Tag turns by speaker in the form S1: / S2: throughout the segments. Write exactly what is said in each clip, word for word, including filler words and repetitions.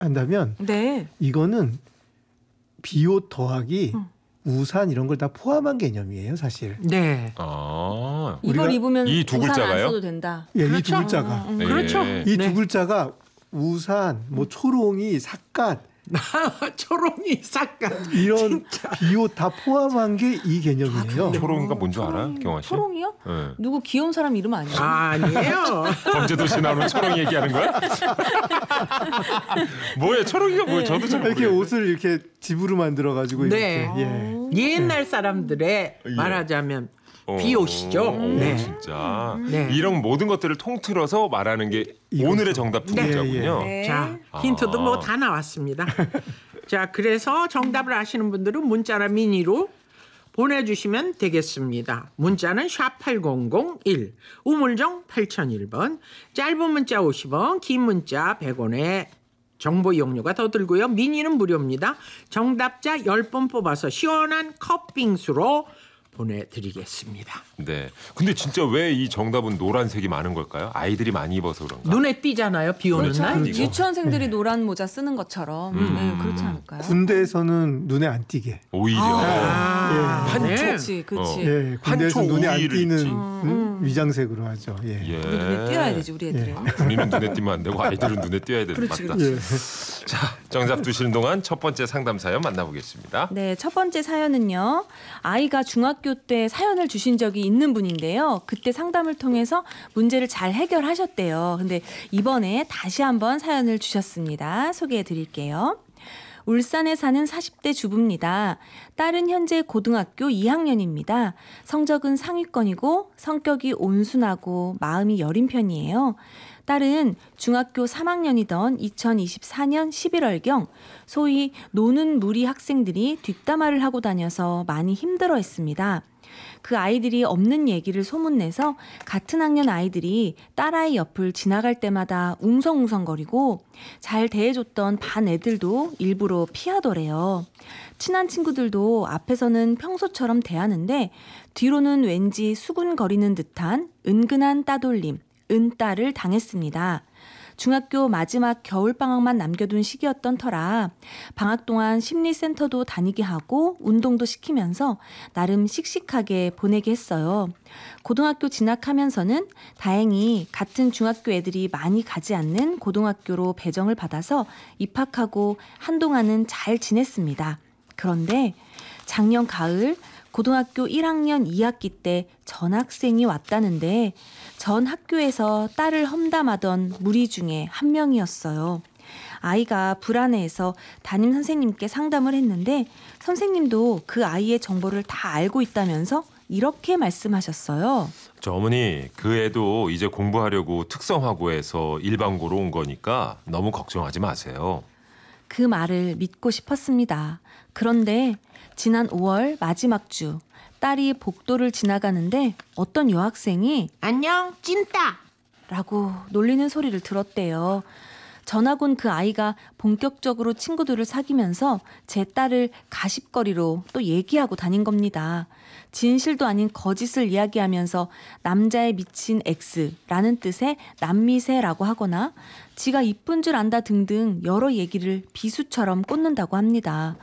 S1: 한다면
S2: 네.
S1: 이거는 비옷 더하기
S2: 음.
S1: 우산 이런 걸 다 포함한 개념이에요, 사실.
S3: 네.
S4: 아.
S2: 이걸 입으면
S4: 이 두
S2: 우산 안
S4: 글자가요?
S2: 써도 된다.
S1: 예,
S3: 그렇죠.
S1: 이 두 글자가.
S2: 음, 음.
S4: 예.
S3: 그렇죠.
S1: 이 두
S3: 네.
S1: 글자가 우산, 뭐 초롱이, 삿갓
S3: 초롱이 삿갓.
S1: 이런 비옷 다 포함한 게 이 개념이에요.
S4: 초롱이가 뭔지 알아요, 경화 씨?
S2: 초롱이요?
S4: 네.
S2: 누구 귀여운 사람 이름 아니에요?
S3: 아니에요.
S4: 범죄도시 나오는 초롱이 얘기하는 거야? 뭐예요? 초롱이가 뭐예요? 저도 잘
S1: 이렇게
S4: 모르겠어요.
S1: 옷을 이렇게 집으로 만들어 가지고
S3: 네.
S1: 이렇게 예.
S3: 옛날 사람들의
S4: 예.
S3: 말하자면
S4: 어,
S3: 비옷이죠.
S4: 어,
S3: 네.
S4: 진짜
S3: 네.
S4: 이런 모든 것들을 통틀어서 말하는 게
S1: 이거죠.
S4: 오늘의 정답 두
S1: 네.
S4: 글자군요.
S2: 네.
S3: 자, 힌트도
S4: 아.
S3: 뭐 다 나왔습니다. 자, 그래서 정답을 아시는 분들은 문자나 미니로 보내주시면 되겠습니다. 문자는 샵 팔공공일, 우물정 팔공공일 번, 짧은 문자 오십 원, 긴 문자 백 원에 정보 이용료가 더 들고요. 미니는 무료입니다. 정답자 십 분 뽑아서 시원한 컵빙수로 보내드리겠습니다.
S4: 네. 근데 진짜 왜 이 정답은 노란색이 많은 걸까요? 아이들이 많이 입어서 그런가?
S3: 눈에 띄잖아요. 비 오는
S2: 그렇죠.
S3: 날.
S4: 그렇죠.
S2: 유치원생들이 노란 모자 쓰는 것처럼
S4: 음.
S2: 네, 그렇지 않을까요?
S1: 군대에서는 눈에 안 띄게.
S4: 오히려
S3: 아,
S4: 한
S3: 네.
S2: 그렇지, 그렇지.
S4: 어.
S1: 예, 군대에서
S4: 한초
S1: 눈에 안
S4: 우위를
S1: 띄는
S4: 있지.
S1: 음, 위장색으로 하죠. 예.
S4: 예.
S2: 우리 눈에 띄어야 되지 우리 애들은.
S4: 군인은 눈에 띄면 안 되고 아이들은 눈에 띄어야 되는
S2: 그렇지,
S4: 맞다.
S1: 예.
S4: 자, 정답 두시는 동안 첫 번째 상담 사연 만나보겠습니다.
S2: 네, 첫 번째 사연은요. 아이가 중학교 때 사연을 주신 적이 있는 분인데요. 그때 상담을 통해서 문제를 잘 해결하셨대요. 근데 이번에 다시 한번 사연을 주셨습니다. 소개해 드릴게요. 울산에 사는 사십 대 주부입니다. 딸은 현재 고등학교 이 학년입니다. 성적은 상위권이고 성격이 온순하고 마음이 여린 편이에요. 딸은 중학교 삼 학년이던 이천이십사 년 십일월경 소위 노는 무리 학생들이 뒷담화를 하고 다녀서 많이 힘들어했습니다. 그 아이들이 없는 얘기를 소문내서 같은 학년 아이들이 딸아이 옆을 지나갈 때마다 웅성웅성거리고 잘 대해줬던 반 애들도 일부러 피하더래요. 친한 친구들도 앞에서는 평소처럼 대하는데 뒤로는 왠지 수군거리는 듯한 은근한 따돌림, 은따를 당했습니다. 중학교 마지막 겨울방학만 남겨둔 시기였던 터라 방학 동안 심리센터도 다니게 하고 운동도 시키면서 나름 씩씩하게 보내게 했어요. 고등학교 진학하면서는 다행히 같은 중학교 애들이 많이 가지 않는 고등학교로 배정을 받아서 입학하고 한동안은 잘 지냈습니다. 그런데 작년 가을 고등학교 일 학년 이 학기 때 전학생이 왔다는데 전 학교에서 딸을 험담하던 무리 중에 한 명이었어요. 아이가 불안해해서 담임 선생님께 상담을 했는데 선생님도 그 아이의 정보를 다 알고 있다면서 이렇게 말씀하셨어요.
S4: 저 어머니, 그 애도 이제 공부하려고 특성화고에서 일반고로 온 거니까 너무 걱정하지 마세요.
S2: 그 말을 믿고 싶었습니다. 그런데 지난 오월 마지막 주 딸이 복도를 지나가는데 어떤 여학생이
S3: 안녕 찐따
S2: 라고 놀리는 소리를 들었대요. 전학 온 그 아이가 본격적으로 친구들을 사귀면서 제 딸을 가십거리로 또 얘기하고 다닌 겁니다. 진실도 아닌 거짓을 이야기하면서 남자에 미친 X라는 뜻의 남미새라고 하거나 지가 이쁜 줄 안다 등등 여러 얘기를 비수처럼 꽂는다고 합니다.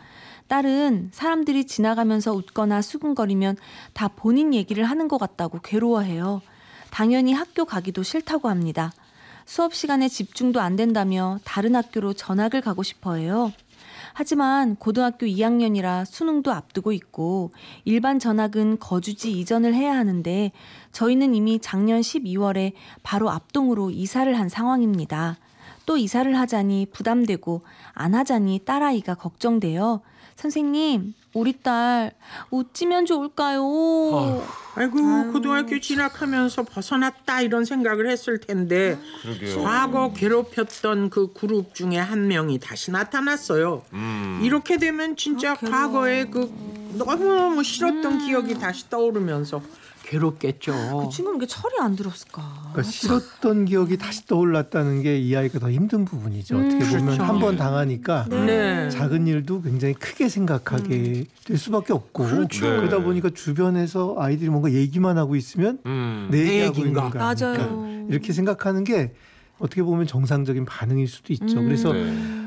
S2: 딸은 사람들이 지나가면서 웃거나 수근거리면 다 본인 얘기를 하는 것 같다고 괴로워해요. 당연히 학교 가기도 싫다고 합니다. 수업 시간에 집중도 안 된다며 다른 학교로 전학을 가고 싶어 해요. 하지만 고등학교 이 학년이라 수능도 앞두고 있고 일반 전학은 거주지 이전을 해야 하는데 저희는 이미 작년 십이월에 바로 앞동으로 이사를 한 상황입니다. 또 이사를 하자니 부담되고 안 하자니 딸아이가 걱정돼요. 선생님, 우리 딸 어찌면 좋을까요?
S4: 아휴.
S3: 아이고
S2: 아유.
S3: 고등학교 진학하면서 벗어났다 이런 생각을 했을 텐데
S4: 그러게요.
S3: 과거 괴롭혔던 그 그룹 중에 한 명이 다시 나타났어요.
S4: 음.
S3: 이렇게 되면 진짜
S2: 아, 괴로워.
S3: 과거에 그 너무너무 싫었던 기억이 다시 떠오르면서 괴롭겠죠.
S2: 그 친구는 왜 철이 안 들었을까?
S1: 그러니까 싫었던 기억이 다시 떠올랐다는 게 이 아이가 더 힘든 부분이죠.
S2: 음,
S1: 어떻게 보면
S3: 그렇죠.
S1: 한 번 당하니까
S3: 네.
S1: 작은 일도 굉장히 크게 생각하게 될 수밖에 없고
S3: 그렇죠.
S4: 네.
S1: 그러다 보니까 주변에서 아이들이 뭔가 얘기만 하고 있으면
S4: 음.
S1: 내
S3: 내
S1: 얘기하고
S3: 얘기인가.
S1: 있는 거 아닐까.
S2: 맞아요.
S1: 이렇게 생각하는 게 어떻게 보면 정상적인 반응일 수도 있죠.
S2: 음.
S1: 그래서
S4: 네.